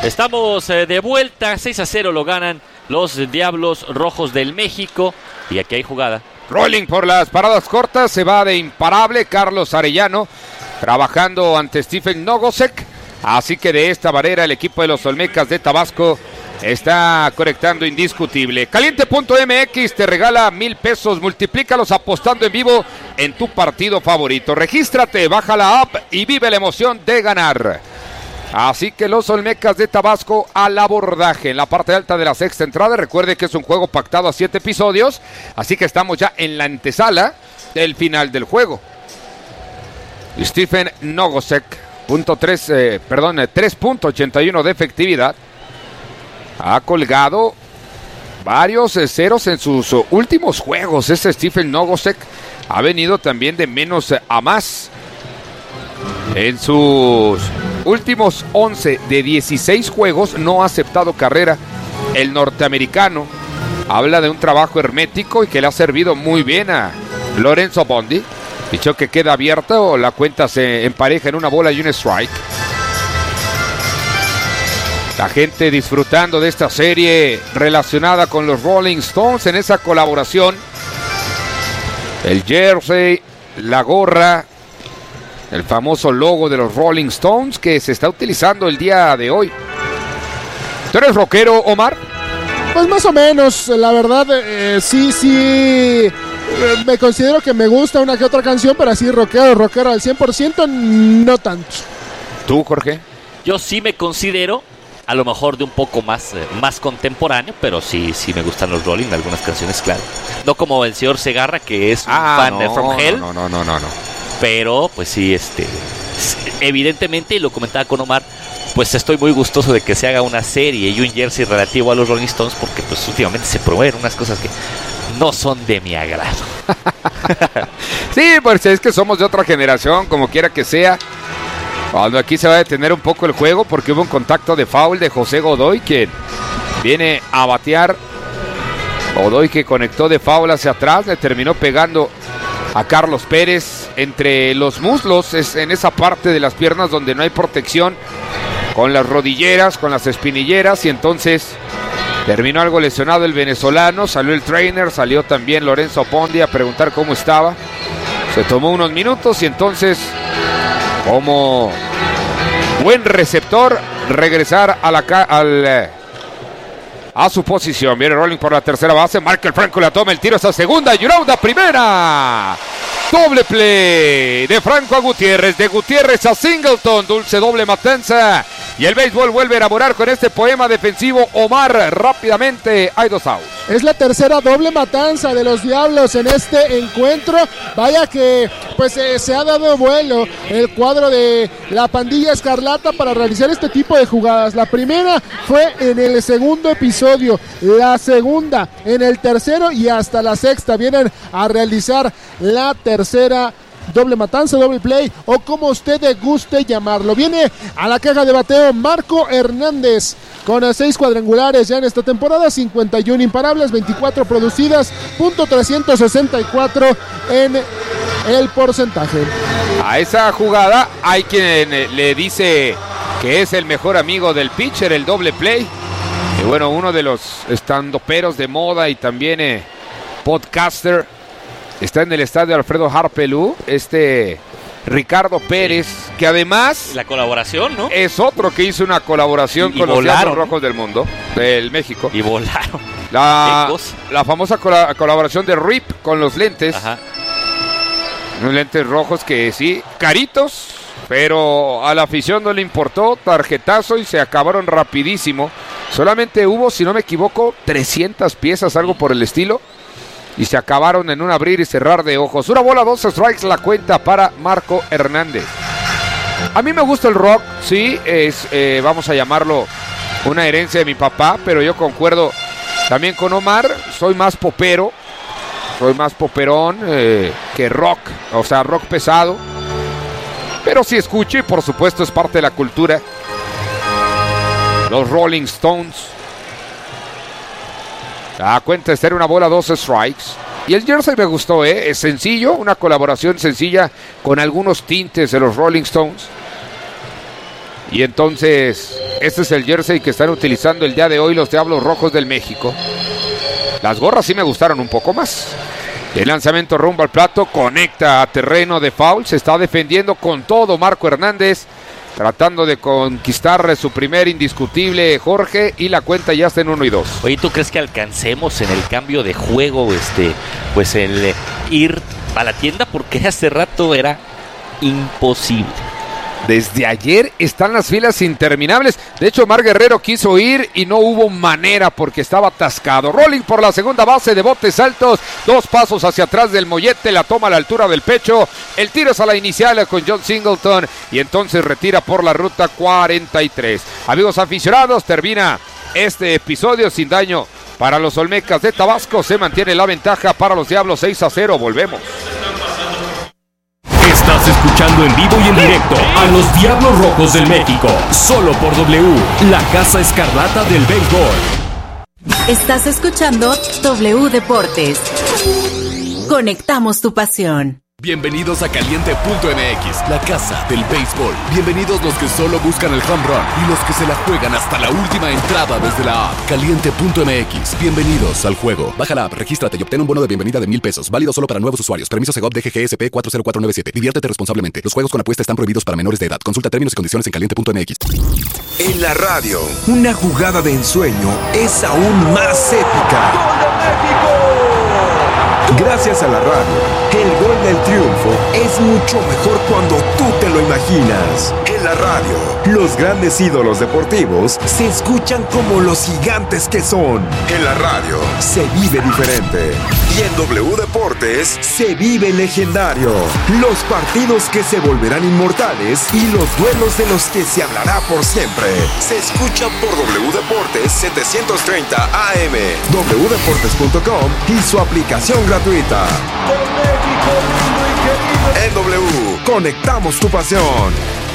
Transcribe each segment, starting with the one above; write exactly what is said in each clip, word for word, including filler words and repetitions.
Estamos eh, de vuelta, seis a cero lo ganan los Diablos Rojos del México. Y aquí hay jugada. Rolling por las paradas cortas, se va de imparable Carlos Arellano, trabajando ante Stephen Nogosek. Así que de esta manera el equipo de los Olmecas de Tabasco está conectando indiscutible. Caliente punto M X te regala mil pesos, multiplícalos apostando en vivo en tu partido favorito. Regístrate, baja la app y vive la emoción de ganar. Así que los Olmecas de Tabasco al abordaje en la parte alta de la sexta entrada. Recuerde que es un juego pactado a siete episodios, así que estamos ya en la antesala del final del juego. Stephen Nogosek, punto tres, eh, perdón, tres punto ochenta y uno de efectividad. Ha colgado varios eh, ceros en sus uh, últimos juegos. Este Stephen Nogosek ha venido también de menos eh, a más. En sus últimos once de dieciséis juegos no ha aceptado carrera. El norteamericano habla de un trabajo hermético y que le ha servido muy bien a Lorenzo Bondi. Dicho que queda abierta o la cuenta se empareja en una bola y un strike. La gente disfrutando de esta serie relacionada con los Rolling Stones en esa colaboración. El jersey, la gorra, el famoso logo de los Rolling Stones que se está utilizando el día de hoy. ¿Tú eres rockero, Omar? Pues más o menos, la verdad, eh, sí, sí, eh, me considero que me gusta una que otra canción, pero así rockero, rockero al cien por ciento, no tanto. ¿Tú, Jorge? Yo sí me considero, a lo mejor de un poco más, eh, más contemporáneo, pero sí, sí me gustan los Rolling, algunas canciones, claro. No como el señor Segarra, que es un ah, fan no, de From Hell. No, no, no, no, no. Pero, pues sí, este, evidentemente, y lo comentaba con Omar, pues estoy muy gustoso de que se haga una serie y un jersey relativo a los Rolling Stones, porque pues últimamente se promueven unas cosas que no son de mi agrado. Sí, pues es que somos de otra generación, como quiera que sea. Cuando aquí se va a detener un poco el juego, porque hubo un contacto de foul de José Godoy, quien viene a batear. Godoy que conectó de foul hacia atrás, le terminó pegando a Carlos Pérez entre los muslos, es en esa parte de las piernas donde no hay protección, con las rodilleras, con las espinilleras, y entonces terminó algo lesionado el venezolano. Salió el trainer, salió también Lorenzo Bondi a preguntar cómo estaba. Se tomó unos minutos y entonces, como buen receptor, regresar a la ca- al a su posición. Viene Rolling por la tercera base. Michael Franco la toma, el tiro es a segunda y Yurauda a primera. Doble play de Franco a Gutiérrez, de Gutiérrez a Singleton, dulce doble matanza. Y el béisbol vuelve a enamorar con este poema defensivo. Omar, rápidamente, hay dos outs. Es la tercera doble matanza de los Diablos en este encuentro. Vaya que pues eh, se ha dado vuelo el cuadro de la pandilla escarlata para realizar este tipo de jugadas. La primera fue en el segundo episodio, la segunda en el tercero y hasta la sexta vienen a realizar la tercera doble matanza, doble play o como usted guste llamarlo. Viene a la caja de bateo Marco Hernández con seis cuadrangulares ya en esta temporada, cincuenta y uno imparables, veinticuatro producidas, punto trescientos sesenta y cuatro en el porcentaje. A esa jugada hay quien le dice que es el mejor amigo del pitcher, el doble play. Y bueno, uno de los estandoperos de moda y también eh, podcaster está en el estadio Alfredo Harpelú, este Ricardo Pérez, que además La colaboración, ¿no? es otro que hizo una colaboración Y- y con los volaron, Diablos Rojos del Mundo, del México. Y volaron. La, Ecos. la famosa cola- colaboración de R I P con los lentes. Ajá. Unos lentes rojos que sí, caritos, pero a la afición no le importó, tarjetazo y se acabaron rapidísimo. Solamente hubo, si no me equivoco, trescientas piezas, algo por el estilo. Y se acabaron en un abrir y cerrar de ojos. Una bola, dos strikes la cuenta para Marco Hernández. A mí me gusta el rock, sí, es, eh, vamos a llamarlo una herencia de mi papá, pero yo concuerdo también con Omar, soy más popero, soy más poperón eh, que rock, o sea, rock pesado. Pero sí escucho y por supuesto es parte de la cultura. Los Rolling Stones. A cuenta de ser una bola, dos strikes. Y el jersey me gustó, ¿eh? Es sencillo, una colaboración sencilla con algunos tintes de los Rolling Stones. Y entonces Este es el jersey que están utilizando el día de hoy los Diablos Rojos del México. Las gorras sí me gustaron un poco más. El lanzamiento rumbo al plato, conecta a terreno de foul, se está defendiendo con todo Marco Hernández, tratando de conquistar su primer indiscutible Jorge, y la cuenta ya está en uno y dos. Oye, ¿tú crees que alcancemos en el cambio de juego este, pues el eh, ir a la tienda? Porque hace rato era imposible. Desde ayer están las filas interminables. De hecho, Omar Guerrero quiso ir y no hubo manera porque estaba atascado. Rolling por la segunda base de botes altos. Dos pasos hacia atrás del mollete. La toma a la altura del pecho. El tiro es a la inicial con John Singleton. Y entonces retira por la ruta cuarenta y tres. Amigos aficionados, termina este episodio sin daño para los Olmecas de Tabasco. Se mantiene la ventaja para los Diablos seis a cero. Volvemos. Estás escuchando en vivo y en directo a los Diablos Rojos del México, solo por W, la Casa Escarlata del béisbol. Estás escuchando W Deportes. Conectamos tu pasión. Bienvenidos a Caliente punto M X, la casa del béisbol. Bienvenidos los que solo buscan el home run y los que se la juegan hasta la última entrada desde la app. Caliente punto M X, bienvenidos al juego. Baja la app, regístrate y obtén un bono de bienvenida de mil pesos. Válido solo para nuevos usuarios. Permiso Segov D G G S P cuatro cero cuatro nueve siete. Diviértete responsablemente. Los juegos con apuesta están prohibidos para menores de edad. Consulta términos y condiciones en Caliente punto M X. En la radio, una jugada de ensueño es aún más épica. ¡Gol de México! Gracias a la radio, el gol del triunfo es mucho mejor cuando tú te lo imaginas. En la radio, los grandes ídolos deportivos se escuchan como los gigantes que son. En la radio, se vive diferente. Y en W Deportes, se vive legendario. Los partidos que se volverán inmortales y los duelos de los que se hablará por siempre. Se escuchan por W Deportes setecientos treinta A M, w deportes punto com y su aplicación gratuita. En W, conectamos tu pasión.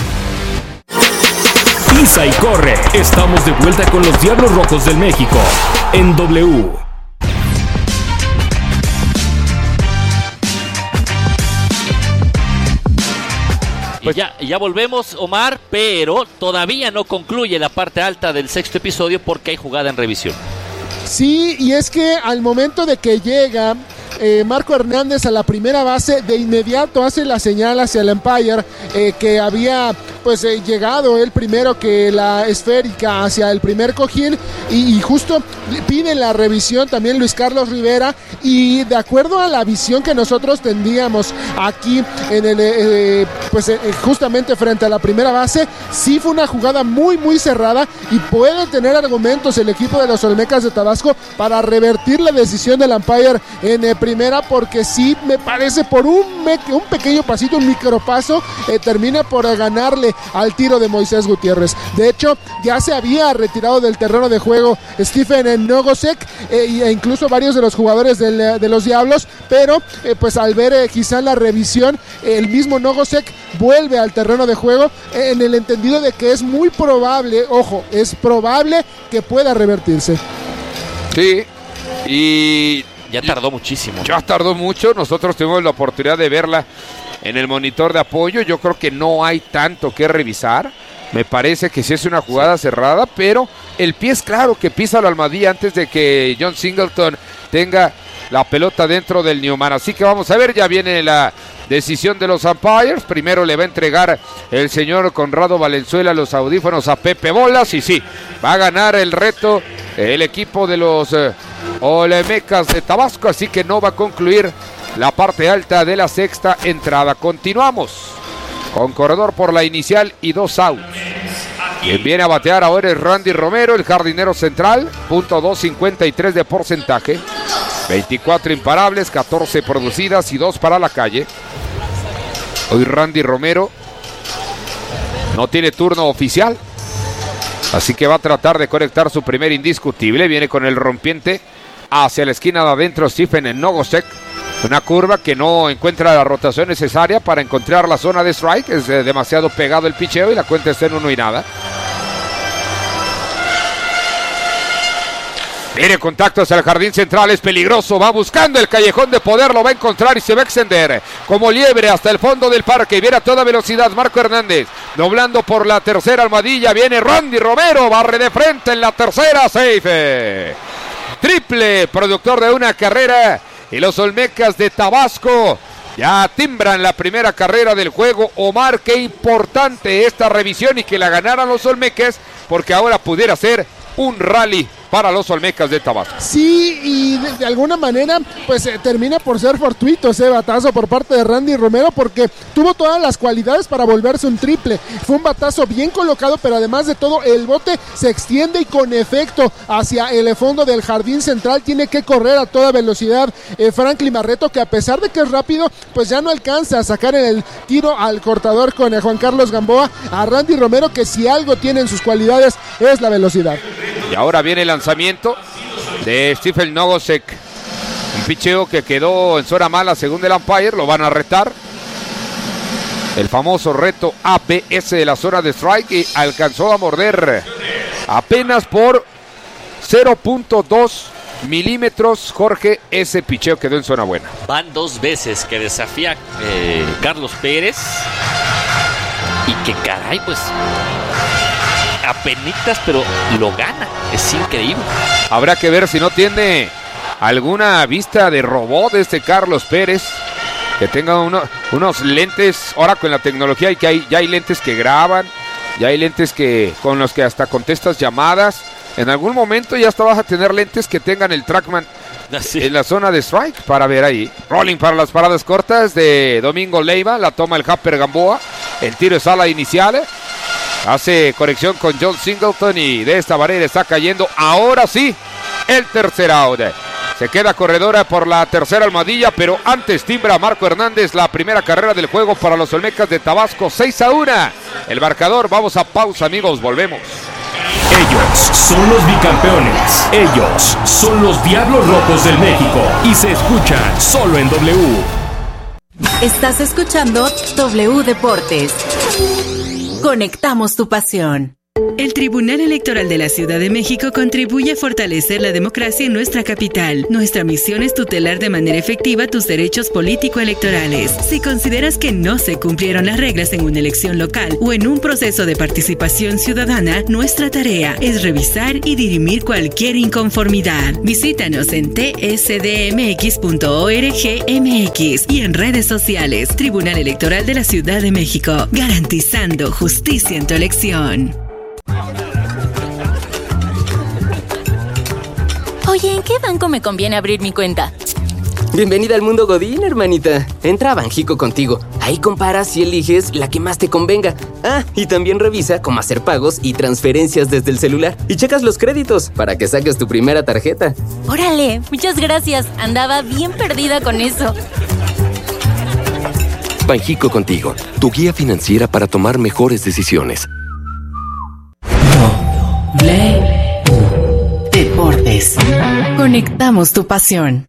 Pisa y corre. Estamos de vuelta con los Diablos Rojos del México en W. Y ya, ya volvemos, Omar, pero todavía no concluye la parte alta del sexto episodio porque hay jugada en revisión. Sí, y es que al momento de que llega eh, Marco Hernández a la primera base, de inmediato hace la señal hacia el umpire eh, que había pues eh, llegado él primero que la esférica hacia el primer cojín, y, y justo pide la revisión también Luis Carlos Rivera, y de acuerdo a la visión que nosotros tendríamos aquí en el eh, pues eh, justamente frente a la primera base, sí fue una jugada muy muy cerrada y puede tener argumentos el equipo de los Olmecas de Tabasco para revertir la decisión del umpire en eh, primera, porque sí me parece por un, me, un pequeño pasito, un micropaso, eh, termina por eh, ganarle al tiro de Moisés Gutiérrez. De hecho, ya se había retirado del terreno de juego Stephen Nogosek eh, e incluso varios de los jugadores del, de los Diablos, pero eh, pues al ver eh, quizá la revisión, eh, el mismo Nogosek vuelve al terreno de juego eh, en el entendido de que es muy probable, ojo, es probable que pueda revertirse. Sí, y ya tardó muchísimo. Ya tardó mucho, nosotros tuvimos la oportunidad de verla en el monitor de apoyo. Yo creo que no hay tanto que revisar. Me parece que sí es una jugada cerrada, pero el pie es claro que pisa la almohadilla antes de que John Singleton tenga la pelota dentro del Newman. Así que vamos a ver, ya viene la decisión de los umpires. Primero le va a entregar el señor Conrado Valenzuela los audífonos a Pepe Bolas, y sí, va a ganar el reto el equipo de los eh, Olmecas de Tabasco, así que no va a concluir la parte alta de la sexta entrada. Continuamos con corredor por la inicial y dos outs. Quien viene a batear ahora es Randy Romero, el jardinero central, punto dos cincuenta y tres de porcentaje, veinticuatro imparables, catorce producidas y dos para la calle. Hoy Randy Romero no tiene turno oficial, así que va a tratar de conectar su primer indiscutible. Viene con el rompiente hacia la esquina de adentro Stephen Nogosek. Una curva que no encuentra la rotación necesaria para encontrar la zona de strike. Es eh, demasiado pegado el picheo y la cuenta está en uno y nada. Viene contacto hacia el jardín central, es peligroso, va buscando el callejón de poder, lo va a encontrar y se va a extender como liebre hasta el fondo del parque. Viene a toda velocidad Marco Hernández, doblando por la tercera almohadilla, viene Randy Romero, barre de frente en la tercera, safe. Triple, productor de una carrera, y los Olmecas de Tabasco ya timbran la primera carrera del juego. Omar, qué importante esta revisión y que la ganaran los Olmecas, porque ahora pudiera ser un rally para los Olmecas de Tabasco. Sí, y de, de alguna manera pues eh, termina por ser fortuito ese batazo por parte de Randy Romero, porque tuvo todas las cualidades para volverse un triple. Fue un batazo bien colocado, pero además de todo el bote se extiende y con efecto hacia el fondo del jardín central. Tiene que correr a toda velocidad eh, Franklin Barreto, que a pesar de que es rápido, pues ya no alcanza a sacar en el tiro al cortador con eh, Juan Carlos Gamboa a Randy Romero, que si algo tiene en sus cualidades es la velocidad. Y ahora viene el lanzamiento de Stephen Nogosek, un picheo que quedó en zona mala según el umpire. Lo van a retar, el famoso reto A B S de la zona de strike, y alcanzó a morder apenas por cero punto dos milímetros. Jorge, ese picheo quedó en zona buena. Van dos veces que desafía eh, Carlos Pérez, y que caray, pues apenitas, pero lo gana. Es increíble. Habrá que ver si no tiene alguna vista de robot este Carlos Pérez, que tenga uno, unos lentes. Ahora con la tecnología y que hay, ya hay lentes que graban, ya hay lentes que con los que hasta contestas llamadas. En algún momento ya hasta vas a tener lentes que tengan el TrackMan Así. en la zona de strike para ver ahí. Rolling para las paradas cortas de Domingo Leiva, la toma el Happer Gamboa, el tiro es ala inicial. Hace conexión con John Singleton y de esta manera está cayendo ahora sí el tercer out. Se queda corredora por la tercera almohadilla, pero antes timbra Marco Hernández la primera carrera del juego para los Olmecas de Tabasco. seis a uno el marcador. Vamos a pausa, amigos, volvemos. Ellos son los bicampeones. Ellos son los Diablos Rojos del México. Y se escuchan solo en W. Estás escuchando W Deportes. Conectamos tu pasión. El Tribunal Electoral de la Ciudad de México contribuye a fortalecer la democracia en nuestra capital. Nuestra misión es tutelar de manera efectiva tus derechos político-electorales. Si consideras que no se cumplieron las reglas en una elección local o en un proceso de participación ciudadana, nuestra tarea es revisar y dirimir cualquier inconformidad. Visítanos en t s d m x punto org m x y en redes sociales. Tribunal Electoral de la Ciudad de México, garantizando justicia en tu elección. Oye, ¿en qué banco me conviene abrir mi cuenta? Bienvenida al mundo Godín, hermanita. Entra a Banjico Contigo. Ahí comparas y eliges la que más te convenga. Ah, y también revisa cómo hacer pagos y transferencias desde el celular. Y checas los créditos para que saques tu primera tarjeta. Órale, muchas gracias. Andaba bien perdida con eso. Banjico Contigo, tu guía financiera para tomar mejores decisiones. W Deportes. Conectamos tu pasión.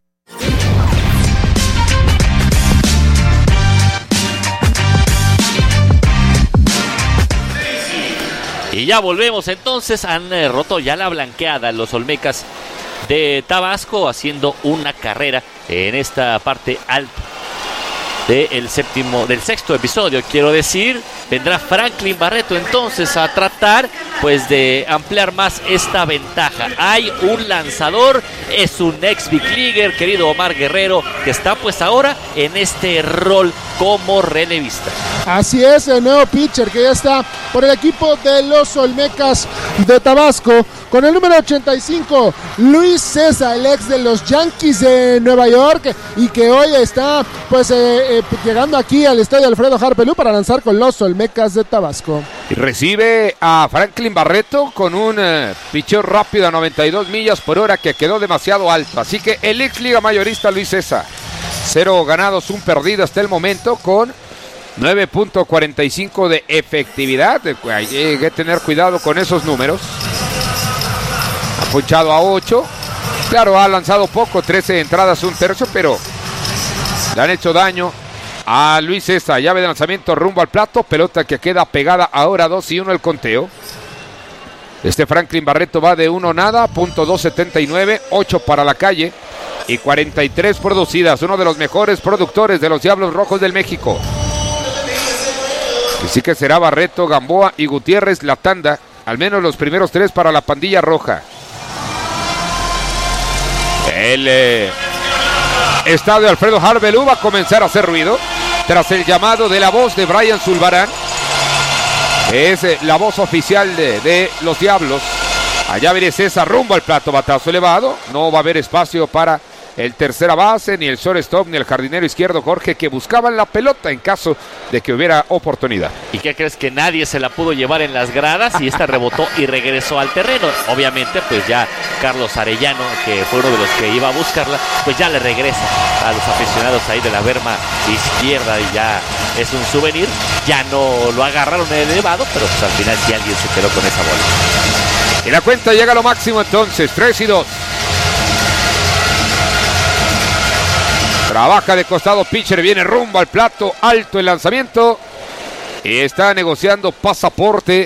Y ya volvemos entonces. Han eh, roto ya la blanqueada los Olmecas de Tabasco, haciendo una carrera en esta parte alta del séptimo, del sexto episodio, quiero decir. Vendrá Franklin Barreto entonces a tratar pues de ampliar más esta ventaja. Hay un lanzador, es un ex Big Leaguer, querido Omar Guerrero, que está pues ahora en este rol como relevista. Así es, el nuevo pitcher que ya está por el equipo de los Olmecas de Tabasco, con el número ochenta y cinco, Luis César, el ex de los Yankees de Nueva York, y que hoy está pues eh, eh, llegando aquí al estadio Alfredo Harpelú para lanzar con los Olmecas de Tabasco. Y recibe a Franklin Barreto con un uh, picheo rápido a noventa y dos millas por hora que quedó demasiado alto. Así que el ex liga mayorista Luis César, cero ganados, un perdido hasta el momento, con nueve punto cuarenta y cinco de efectividad. Hay que tener cuidado con esos números. Ha punchado a ocho. Claro, ha lanzado poco, trece entradas, un tercio, pero le han hecho daño a Luis César. Llave de lanzamiento rumbo al plato. Pelota que queda pegada ahora, dos y uno el conteo. Este Franklin Barreto va de uno nada, punto dos setenta y nueve, ocho para la calle y cuarenta y tres producidas. Uno de los mejores productores de los Diablos Rojos del México. Así que será Barreto, Gamboa y Gutiérrez la tanda. Al menos los primeros tres para la pandilla roja. El eh, estadio Alfredo Harvelú va a comenzar a hacer ruido tras el llamado de la voz de Brian Zulbarán. Es eh, la voz oficial de, de los Diablos. Allá viene César rumbo al plato, batazo elevado. No va a haber espacio para el tercera base, ni el shortstop, ni el jardinero izquierdo Jorge, que buscaban la pelota en caso de que hubiera oportunidad. ¿Y qué crees? Que nadie se la pudo llevar en las gradas y esta rebotó y regresó al terreno. Obviamente, pues ya Carlos Arellano, que fue uno de los que iba a buscarla, pues ya le regresa a los aficionados ahí de la berma izquierda y ya es un souvenir. Ya no lo agarraron en el elevado, pero pues al final sí alguien se quedó con esa bola. Y la cuenta llega a lo máximo entonces, tres y dos. Trabaja de costado, pitcher, viene rumbo al plato, alto el lanzamiento. Y está negociando pasaporte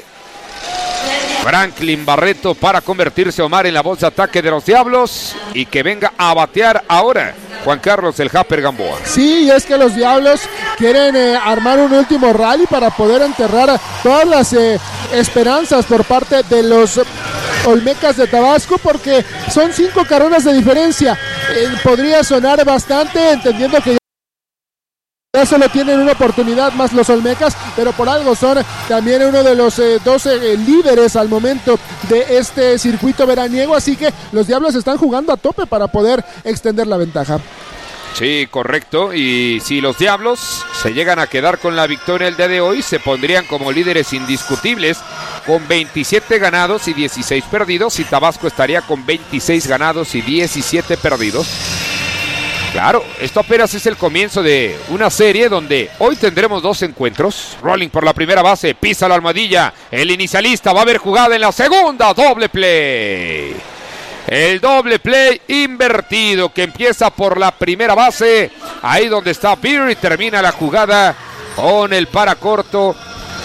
Franklin Barreto para convertirse Omar en la voz de ataque de los Diablos y que venga a batear ahora Juan Carlos el Japper Gamboa. Sí, y es que los Diablos quieren eh, armar un último rally para poder enterrar todas las eh, esperanzas por parte de los Olmecas de Tabasco, porque son cinco carreras de diferencia. Eh, podría sonar bastante, entendiendo que ya solo tienen una oportunidad más los Olmecas, pero por algo son también uno de los eh, doce eh, líderes al momento de este circuito veraniego, así que los Diablos están jugando a tope para poder extender la ventaja. Sí, correcto, y si los Diablos se llegan a quedar con la victoria el día de hoy, se pondrían como líderes indiscutibles con veintisiete ganados y dieciséis perdidos, y Tabasco estaría con veintiséis ganados y diecisiete perdidos. Claro, esto apenas es el comienzo de una serie donde hoy tendremos dos encuentros. Rolling por la primera base, pisa la almohadilla, el inicialista, va a haber jugada en la segunda, doble play. El doble play invertido que empieza por la primera base, ahí donde está Beer, y termina la jugada con el para corto.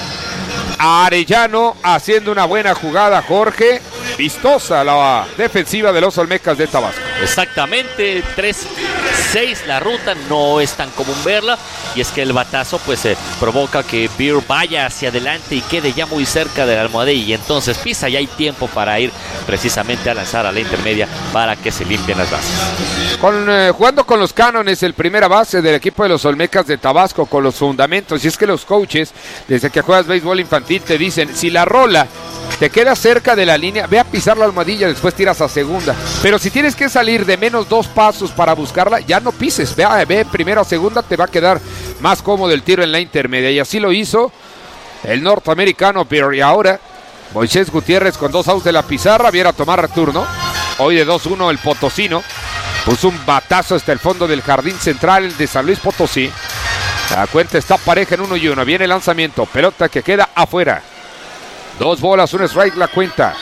Arellano haciendo una buena jugada, Jorge. Vistosa la defensiva de los Olmecas de Tabasco. Exactamente, tres seis la ruta, no es tan común verla, y es que el batazo pues eh, provoca que Beer vaya hacia adelante y quede ya muy cerca de la almohadilla, y entonces pisa y hay tiempo para ir precisamente a lanzar a la intermedia para que se limpien las bases. Con, eh, jugando con los cánones, el primera base del equipo de los Olmecas de Tabasco, con los fundamentos, y es que los coaches, desde que juegas béisbol infantil, te dicen, si la rola te queda cerca de la línea, ve a pisar la almohadilla, después tiras a segunda. Pero si tienes que salir de menos dos pasos para buscarla, ya no pises, ve, a, ve primero a segunda, te va a quedar más cómodo el tiro en la intermedia. Y así lo hizo el norteamericano, pero y ahora Moisés Gutiérrez con dos outs de la pizarra, viene a tomar turno. Hoy de dos uno el potosino, puso un batazo hasta el fondo del jardín central de San Luis Potosí. La cuenta está pareja en uno y uno, viene el lanzamiento, pelota que queda afuera. Dos bolas, un strike la cuenta.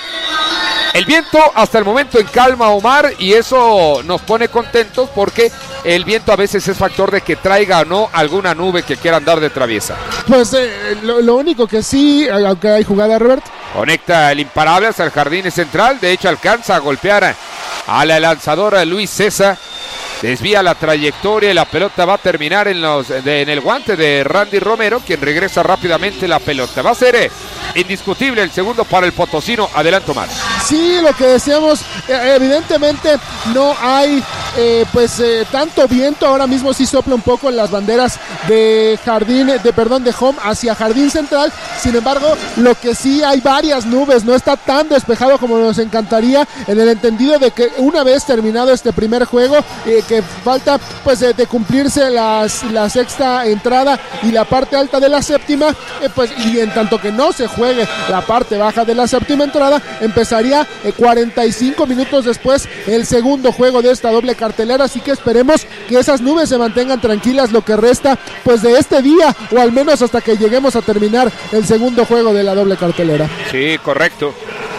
El viento hasta el momento en calma, Omar, y eso nos pone contentos porque el viento a veces es factor de que traiga o no alguna nube que quiera andar de traviesa. Pues eh, lo, lo único que sí, aunque hay jugada, Robert. Conecta el imparable hasta el jardín central, de hecho alcanza a golpear a la lanzadora Luis César. Desvía la trayectoria y la pelota va a terminar en, los, de, en el guante de Randy Romero, quien regresa rápidamente la pelota. Va a ser eh, indiscutible el segundo para el potosino. Adelante, Omar. Sí, lo que decíamos, eh, evidentemente no hay eh, pues eh, tanto viento. Ahora mismo sí sopla un poco en las banderas de jardín, de perdón, de home hacia jardín central. Sin embargo, lo que sí hay varias nubes, no está tan despejado como nos encantaría, en el entendido de que una vez terminado este primer juego, eh, que falta pues de, de cumplirse las, la sexta entrada y la parte alta de la séptima, eh, pues y en tanto que no se juegue la parte baja de la séptima entrada, empezaría eh, cuarenta y cinco minutos después el segundo juego de esta doble cartelera, así que esperemos que esas nubes se mantengan tranquilas lo que resta pues de este día, o al menos hasta que lleguemos a terminar el segundo juego de la doble cartelera. Sí, correcto.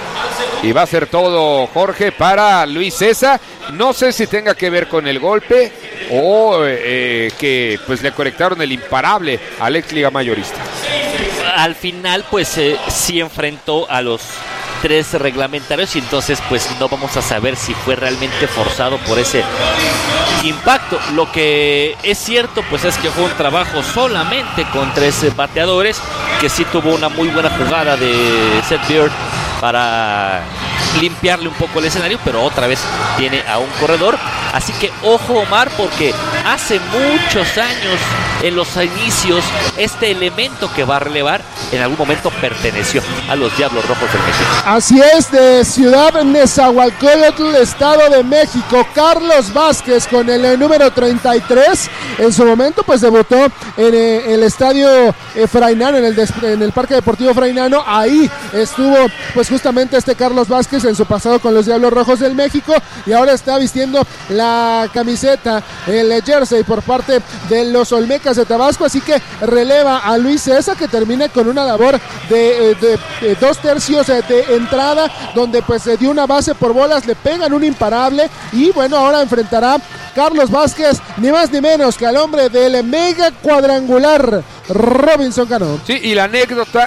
Y va a ser todo, Jorge, para Luis César. No sé si tenga que ver con el golpe o eh, que pues le conectaron el imparable al ex liga mayorista. Al final pues eh, sí enfrentó a los tres reglamentarios y entonces pues no vamos a saber si fue realmente forzado por ese impacto. Lo que es cierto pues es que fue un trabajo solamente con tres bateadores, que sí tuvo una muy buena jugada de Seth Beard para limpiarle un poco el escenario, pero otra vez tiene a un corredor. Así que ojo, Omar, porque hace muchos años, en los inicios, este elemento que va a relevar en algún momento perteneció a los Diablos Rojos del México. Así es, de Ciudad Nezahualcóyotl, Estado de México, Carlos Vázquez con el eh, número treinta y tres. En su momento pues debutó en eh, el estadio eh, Frainano, en el, des- en el Parque Deportivo Frainano. Ahí estuvo pues justamente este Carlos Vázquez en su pasado con los Diablos Rojos del México, y ahora está vistiendo la camiseta, el jersey por parte de los Olmecas de Tabasco. Así que releva a Luis César, que termina con una labor de, de, de dos tercios de entrada, donde pues se dio una base por bolas, le pegan un imparable, y bueno, ahora enfrentará Carlos Vázquez ni más ni menos que al hombre del mega cuadrangular, Robinson Cano. Sí, y la anécdota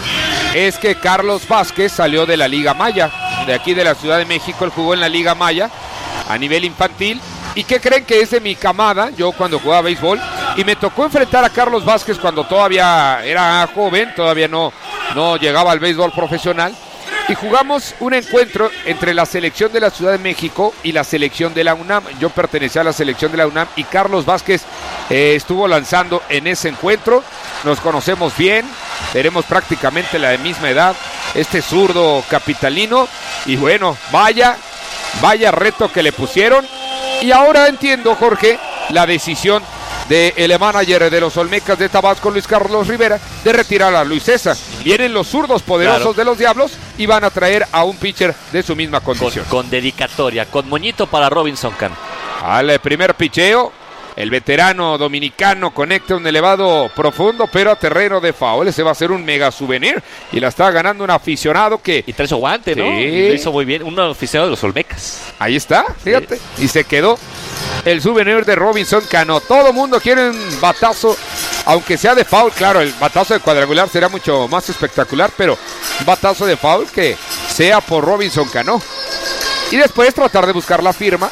es que Carlos Vázquez salió de la Liga Maya, de aquí de la Ciudad de México. Él jugó en la Liga Maya a nivel infantil. ¿Y qué creen? Que es de mi camada, yo cuando jugaba béisbol, y me tocó enfrentar a Carlos Vázquez cuando todavía era joven, todavía no, no llegaba al béisbol profesional, y jugamos un encuentro entre la selección de la Ciudad de México y la selección de la UNAM. Yo pertenecía a la selección de la UNAM y Carlos Vázquez eh, estuvo lanzando en ese encuentro. Nos conocemos bien, tenemos prácticamente la misma edad, este zurdo capitalino, y bueno, vaya, vaya reto que le pusieron. Y ahora entiendo, Jorge, la decisión del manager de los Olmecas de Tabasco, Luis Carlos Rivera, de retirar a Luis César. Vienen los zurdos poderosos claro. de los Diablos y van a traer a un pitcher de su misma condición. Con, con dedicatoria, con moñito para Robinson Cano. Al primer picheo, el veterano dominicano conecta un elevado profundo, pero a terreno de foul. Ese va a ser un mega souvenir y la está ganando un aficionado que... Y trae su guante, ¿no? Sí. Y lo hizo muy bien, un aficionado de los Olmecas. Ahí está, fíjate. Sí. Y se quedó el souvenir de Robinson Cano. Todo mundo quiere un batazo, aunque sea de foul. Claro, el batazo de cuadrangular será mucho más espectacular, pero un batazo de foul que sea por Robinson Cano. Y después tratar de buscar la firma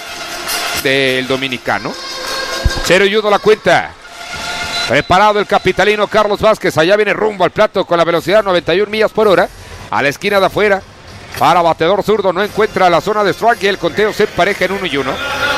del dominicano. Cero y uno la cuenta. Preparado el capitalino Carlos Vázquez. Allá viene rumbo al plato con la velocidad noventa y una millas por hora. A la esquina de afuera. Para bateador zurdo, no encuentra la zona de strike y el conteo se empareja en uno y uno.